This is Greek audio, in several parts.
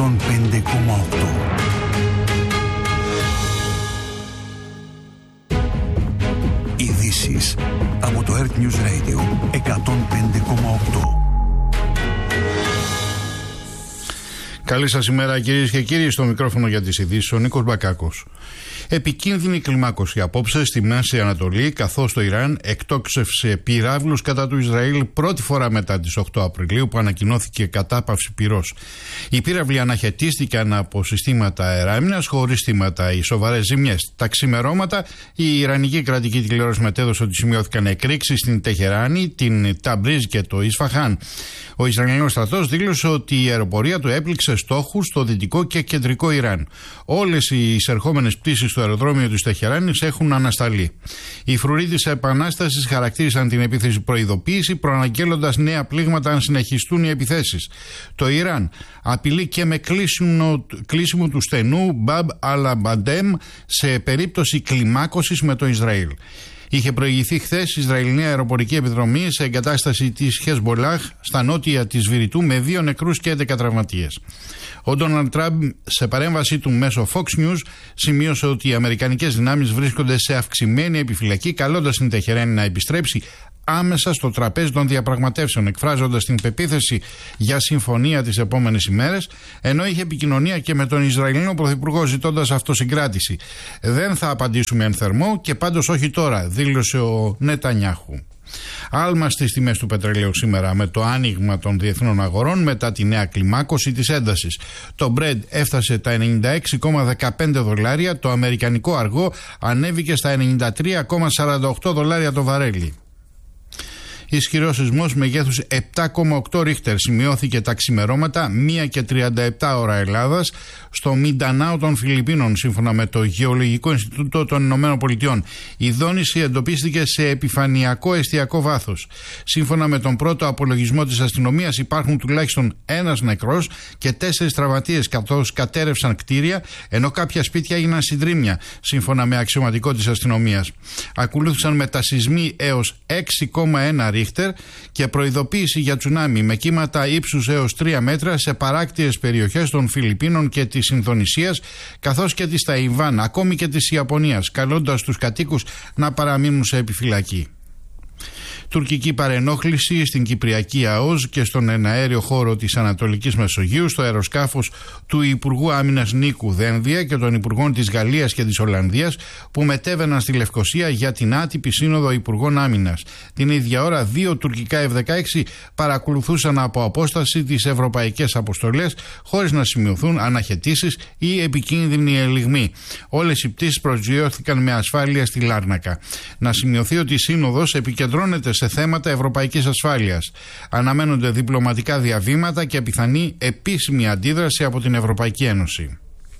105,8. Ειδήσεις από το Earth News Radio 105,8. Καλή σας ημέρα κυρίες και κύριοι, στο μικρόφωνο για τις ειδήσεις ο Νίκος Μπακάκος. Επικίνδυνη κλιμάκωση απόψε στη Μέση Ανατολή, καθώς το Ιράν εκτόξευσε πυράβλους κατά του Ισραήλ πρώτη φορά μετά τις 8 Απριλίου που ανακοινώθηκε κατάπαυση πυρός. Οι πύραυλοι αναχαιτίστηκαν από συστήματα αεράμινας χωρίς θύματα ή σοβαρές ζημιές. Τα ξημερώματα, η Ιρανική κρατική τηλεόραση μετέδωσε ότι σημειώθηκαν εκρήξεις στην Τεχεράνη, την Ταμπρίζ και το Ισφαχάν. Ο Ισραηλινός στρατός δήλωσε ότι η αεροπορία του έπληξε στόχους στο δυτικό και κεντρικό Ιράν. Όλες οι εισερχόμενες πτήσεις στο αεροδρόμιο της Τεχεράνης έχουν ανασταλεί. Οι φρουροί της Επανάστασης χαρακτήρισαν την επίθεση προειδοποίηση, προαναγγέλλοντας νέα πλήγματα αν συνεχιστούν οι επιθέσεις. Το Ιράν απειλεί και με κλείσιμο του στενού Μπαμπ Αλαμπαντέμ σε περίπτωση κλιμάκωσης με το Ισραήλ. Είχε προηγηθεί χθες η Ισραηλινή αεροπορική επιδρομή σε εγκατάσταση της Χεσμπολάχ στα νότια της Βηρητού με 2 νεκρούς και 11 τραυματίες. Ο Ντόναλντ Τραμπ, σε παρέμβαση του μέσω Fox News, σημείωσε ότι οι αμερικανικές δυνάμεις βρίσκονται σε αυξημένη επιφυλακή, καλώντας την Τεχεράνη να επιστρέψει άμεσα στο τραπέζι των διαπραγματεύσεων, εκφράζοντας την πεποίθηση για συμφωνία τις επόμενες ημέρες, ενώ είχε επικοινωνία και με τον Ισραηλινό Πρωθυπουργό ζητώντας αυτοσυγκράτηση. Δεν θα απαντήσουμε εν θερμό και πάντως όχι τώρα, δήλωσε ο Νετανιάχου. Άλμα στις τιμές του πετρελαίου σήμερα με το άνοιγμα των διεθνών αγορών μετά τη νέα κλιμάκωση της έντασης. Το Brent έφτασε τα $96,15, το αμερικανικό αργό ανέβηκε στα $93,48 το βαρέλι. Ισχυρός σεισμός μεγέθους 7,8 ρίχτερ σημειώθηκε τα ξημερώματα 1 και 37 ώρα Ελλάδας στο Μιντανάο των Φιλιππίνων, σύμφωνα με το Γεωλογικό Ινστιτούτο των Ηνωμένων Πολιτειών. Η δόνηση εντοπίστηκε σε επιφανειακό εστιακό βάθος. Σύμφωνα με τον πρώτο απολογισμό της αστυνομίας, υπάρχουν τουλάχιστον 1 νεκρός και 4 τραυματίες, καθώς κατέρευσαν κτίρια, ενώ κάποια σπίτια έγιναν συντρίμμια, σύμφωνα με αξιωματικό της αστυνομίας. Ακολούθησαν μετασεισμοί έως 6,1 ρίχτερ και προειδοποίηση για τσουνάμι με κύματα ύψους έως 3 μέτρα σε παράκτιες περιοχές των Φιλιππίνων και της Ινδονησίας, καθώς και της Ταϊβάν, ακόμη και της Ιαπωνίας, καλώντας τους κατοίκους να παραμείνουν σε επιφυλακή. Τουρκική παρενόχληση στην Κυπριακή ΑΟΣ και στον εναέριο χώρο της Ανατολικής Μεσογείου στο αεροσκάφος του Υπουργού Άμυνας Νίκου Δένδια και των Υπουργών της Γαλλίας και της Ολλανδίας που μετέβαιναν στη Λευκοσία για την άτυπη σύνοδο Υπουργών Άμυνας. Την ίδια ώρα 2 τουρκικά F-16 παρακολουθούσαν από απόσταση τις ευρωπαϊκές αποστολές χωρίς να σημειωθούν αναχαιτήσεις ή επικίνδυνοι ελιγμοί. Όλες οι πτήσεις προσγειώθηκαν με ασφάλεια στη Λάρνακα. Να σημειωθεί ότι η σύνοδος επικεντρώνεται σε θέματα ευρωπαϊκής ασφάλειας. Αναμένονται διπλωματικά διαβήματα και πιθανή επίσημη αντίδραση από την Ευρωπαϊκή Ένωση.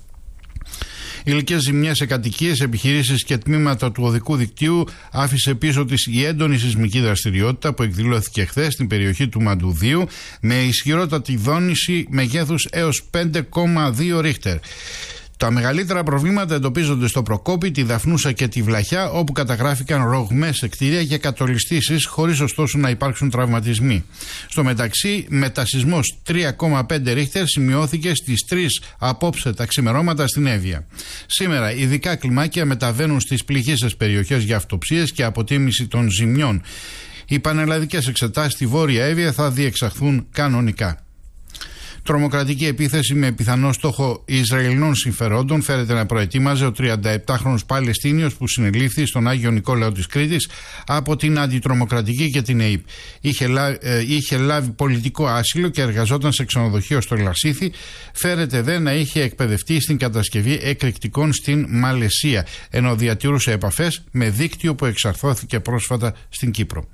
Υλικές ζημιές σε κατοικίες, επιχειρήσεις και τμήματα του οδικού δικτύου άφησε πίσω της η έντονη σεισμική δραστηριότητα που εκδηλώθηκε χθες στην περιοχή του Μαντουδίου με ισχυρότατη δόνηση μεγέθους έως 5,2 ρίχτερ. Τα μεγαλύτερα προβλήματα εντοπίζονται στο Προκόπη, τη Δαφνούσα και τη Βλαχιά, όπου καταγράφηκαν ρογμές σε κτίρια και κατολιστήσεις, χωρίς ωστόσο να υπάρξουν τραυματισμοί. Στο μεταξύ, μετασεισμός 3,5 ρίχτερ σημειώθηκε στις 3 απόψε τα ξημερώματα στην Εύβοια. Σήμερα, ειδικά κλιμάκια μεταβαίνουν στις πληγείσες περιοχές για αυτοψίες και αποτίμηση των ζημιών. Οι πανελλαδικές εξετάσεις στη Βόρεια Εύβοια θα διεξαχθούν κανονικά. Τρομοκρατική επίθεση με πιθανό στόχο Ισραηλινών συμφερόντων φέρεται να προετοίμαζε ο 37χρονος Παλαιστίνιος που συνελήφθη στον Άγιο Νικόλαο της Κρήτης από την Αντιτρομοκρατική και την ΕΕΠ. Είχε λάβει πολιτικό άσυλο και εργαζόταν σε ξενοδοχείο στο Λασίθι. Φέρεται δε να είχε εκπαιδευτεί στην κατασκευή εκρηκτικών στην Μαλαισία, ενώ διατηρούσε επαφές με δίκτυο που εξαρθώθηκε πρόσφατα στην Κύπρο.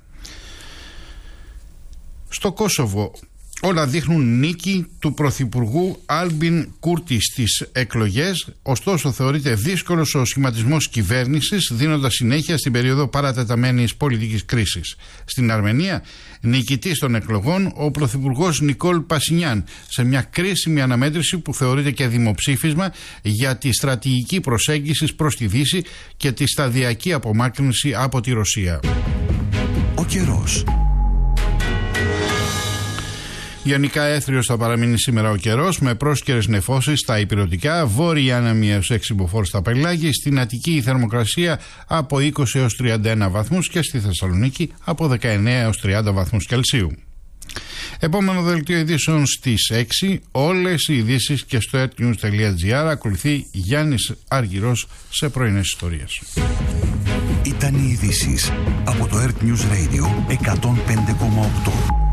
Στο Κόσοβο, όλα δείχνουν νίκη του Πρωθυπουργού Άλμπιν Κούρτι στις εκλογές, ωστόσο θεωρείται δύσκολος ο σχηματισμός κυβέρνησης, δίνοντας συνέχεια στην περίοδο παρατεταμένης πολιτικής κρίσης. Στην Αρμενία, νικητής των εκλογών ο Πρωθυπουργός Νικόλ Πασινιάν, σε μια κρίσιμη αναμέτρηση που θεωρείται και δημοψήφισμα για τη στρατηγική προσέγγιση προς τη Δύση και τη σταδιακή απομάκρυνση από τη Ρωσία. Ο καιρός. Γενικά έθριος θα παραμείνει σήμερα ο καιρός, με πρόσκαιρες νεφώσεις στα ηπειρωτικά, βόρειοι άνεμοι έως 6 μποφόρ στα πελάγη, στην Αττική η θερμοκρασία από 20 έως 31 βαθμούς και στη Θεσσαλονίκη από 19 έως 30 βαθμούς Κελσίου. Επόμενο δελτίο ειδήσεων στις 6, όλες οι ειδήσεις και στο earthnews.gr. Ακολουθεί Γιάννης Άργυρος σε πρωινές ιστορίες. Ήταν οι ειδήσεις από το Earth News Radio 105,8.